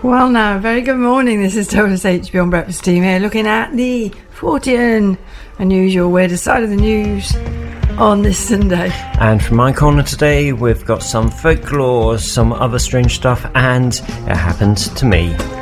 Well now, very good morning. This is Total HB on Breakfast Team here, looking at the Fortean Unusual Weird Side of the News on this Sunday. And from my corner today, we've got some folklore, some other strange stuff, and it happened to me.